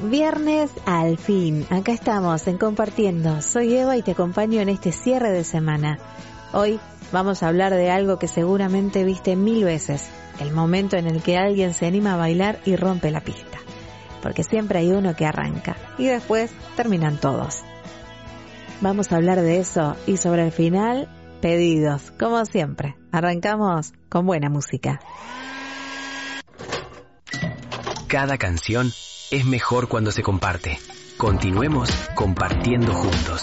Viernes al fin, acá estamos en Compartiendo. Soy Eva y te acompaño en este cierre de semana. Hoy vamos a hablar de algo que seguramente viste 1000 veces, el momento en el que alguien se anima a bailar y rompe la pista. Porque siempre hay uno que arranca y después terminan todos. Vamos a hablar de eso y sobre el final, pedidos, como siempre. Arrancamos con buena música. Cada canción es mejor cuando se comparte. Continuemos compartiendo juntos.